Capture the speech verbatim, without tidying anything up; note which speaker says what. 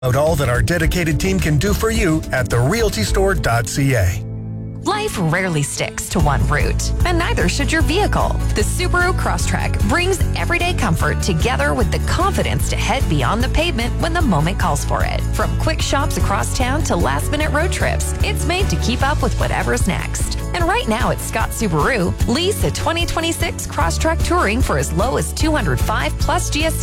Speaker 1: About all that our dedicated team can do for you at the realty store dot c a.
Speaker 2: Life rarely sticks to one route, and neither should your vehicle. The Subaru Crosstrek brings everyday comfort together with the confidence to head beyond the pavement when the moment calls for it. From quick shops across town to last-minute road trips, it's made to keep up with whatever's next. And right now at Scott Subaru, lease a twenty twenty-six Crosstrek Touring for as low as two hundred five plus G S T